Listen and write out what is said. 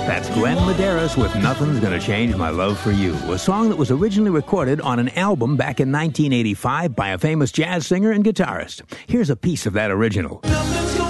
That's Glenn Medeiros with Nothing's Gonna Change My Love for You, a song that was originally recorded on an album back in 1985 by a famous jazz singer and guitarist. Here's a piece of that original. Nothing's